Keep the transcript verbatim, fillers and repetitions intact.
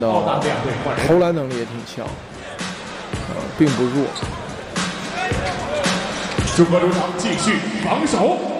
高达两队换人， 投篮能力也挺强，呃，并不弱。 中国主场继续防守。